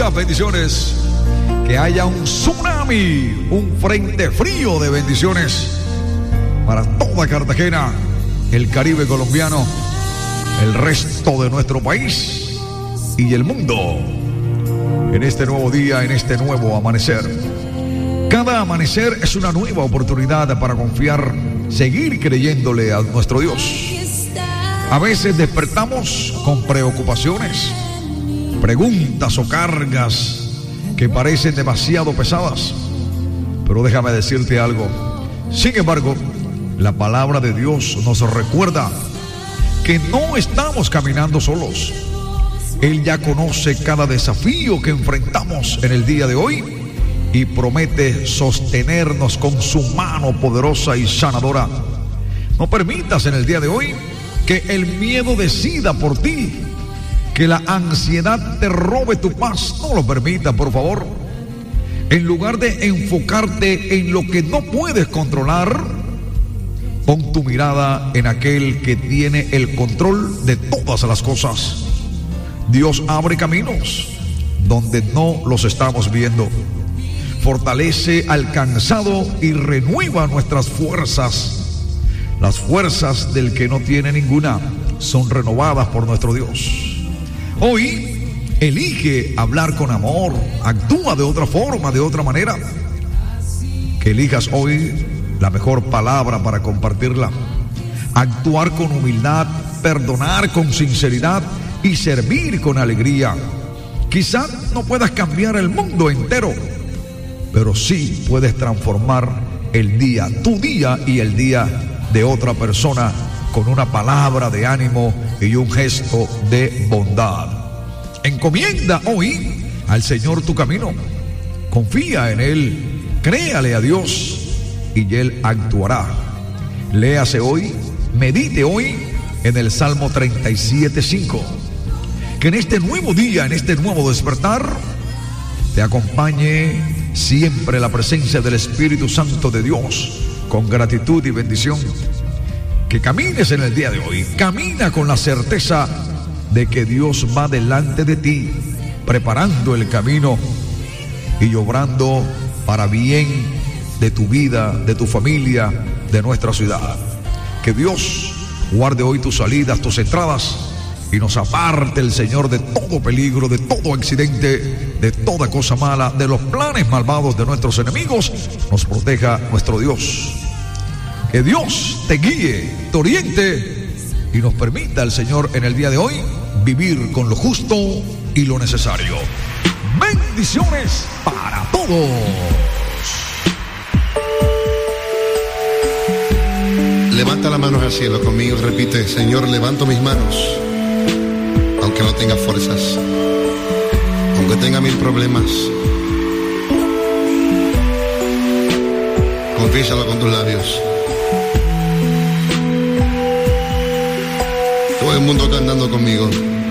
muchas bendiciones. Que haya un tsunami, un frente frío de bendiciones para toda Cartagena, el Caribe colombiano, el resto de nuestro país y el mundo. En este nuevo día, en este nuevo amanecer. Cada amanecer es una nueva oportunidad para confiar, seguir creyéndole a nuestro Dios. A veces despertamos con preocupaciones, preguntas o cargas que parecen demasiado pesadas. Pero déjame decirte algo. Sin embargo, la palabra de Dios nos recuerda que no estamos caminando solos. Él ya conoce cada desafío que enfrentamos en el día de hoy y promete sostenernos con su mano poderosa y sanadora. No permitas en el día de hoy que el miedo decida por ti, que la ansiedad te robe tu paz. No lo permita, por favor. En lugar de enfocarte en lo que no puedes controlar, pon tu mirada en aquel que tiene el control de todas las cosas. Dios abre caminos donde no los estamos viendo. Fortalece al cansado y renueva nuestras fuerzas. Las fuerzas del que no tiene ninguna son renovadas por nuestro Dios. Hoy elige hablar con amor, actúa de otra forma, de otra manera. Que elijas hoy la mejor palabra para compartirla. Actuar con humildad, perdonar con sinceridad y servir con alegría. Quizá no puedas cambiar el mundo entero, pero sí puedes transformar el día, tu día y el día de otra persona con una palabra de ánimo y un gesto de bondad. Encomienda hoy al Señor tu camino. Confía en Él, créale a Dios y Él actuará. Léase hoy, medite hoy en el Salmo 37:5. Que en este nuevo día, en este nuevo despertar, te acompañe siempre la presencia del Espíritu Santo de Dios con gratitud y bendición. Que camines en el día de hoy, camina con la certeza de que Dios va delante de ti, preparando el camino y obrando para bien de tu vida, de tu familia, de nuestra ciudad. Que Dios guarde hoy tus salidas, tus entradas, y nos aparte el Señor de todo peligro, de todo accidente, de toda cosa mala, de los planes malvados de nuestros enemigos. Nos proteja nuestro Dios. Que Dios te guíe, te oriente y nos permita el Señor en el día de hoy vivir con lo justo y lo necesario. Bendiciones para todos. Levanta las manos al cielo conmigo, repite: Señor, levanto mis manos, aunque no tenga fuerzas, aunque tenga mil problemas. Confiésalo con tus labios. Todo el mundo cantando conmigo.